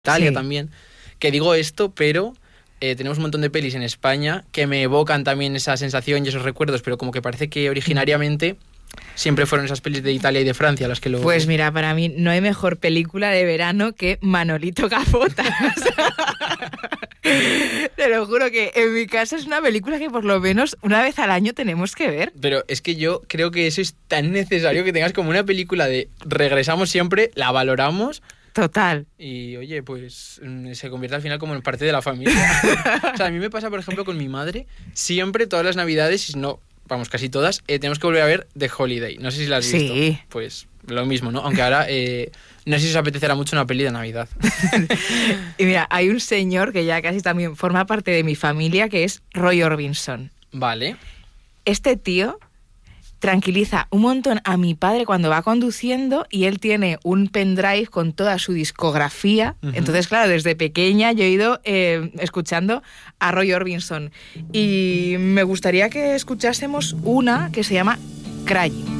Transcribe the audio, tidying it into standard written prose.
Italia Sí. también. Que digo esto, pero tenemos un montón de pelis en España que me evocan también esa sensación y esos recuerdos, pero como que parece que originariamente siempre fueron esas pelis de Italia y de Francia las que lo... Pues mira, para mí no hay mejor película de verano que Manolito Gafotas. Te lo juro que en mi casa es una película que por lo menos una vez al año tenemos que ver. Pero es que yo creo que eso es tan necesario que tengas como una película de regresamos siempre, la valoramos Total. y, oye, pues se convierte al final como en parte de la familia. O sea, a mí me pasa, por ejemplo, con mi madre, siempre, todas las navidades, si no, vamos, casi todas, tenemos que volver a ver The Holiday. No sé si la has visto. Sí. Pues lo mismo, ¿no? Aunque ahora no sé si os apetecerá mucho una peli de Navidad. Y mira, hay un señor que ya casi también forma parte de mi familia, que es Roy Orbison. Vale. Este tío tranquiliza un montón a mi padre cuando va conduciendo y él tiene un pendrive con toda su discografía. Ujú. Entonces, claro, desde pequeña yo he ido escuchando a Roy Orbison. Y me gustaría que escuchásemos una que se llama Crying.